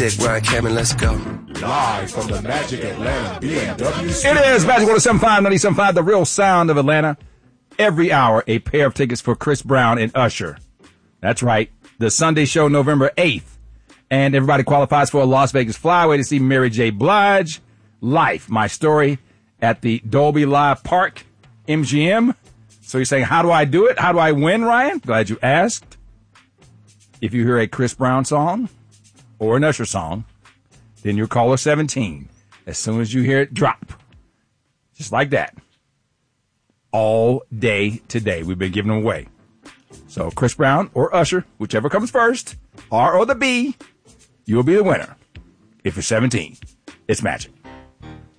dick, Ryan Cameron, let's go. Live from the Magic Atlanta BMW. It is Magic 107.5, 97.5, the real sound of Atlanta. Every hour, a pair of tickets for Chris Brown and Usher. That's right. The Sunday show, November 8th. And everybody qualifies for a Las Vegas flyaway to see Mary J. Blige. Life, my story, at the Dolby Live Park, MGM. So you're saying, how do I do it? How do I win, Ryan? Glad you asked. If you hear a Chris Brown song or an Usher song, then you're caller 17. As soon as you hear it drop. Just like that. All day today. We've been giving them away. So Chris Brown or Usher, whichever comes first, R or the B, you'll be the winner. If you're 17, it's Magic.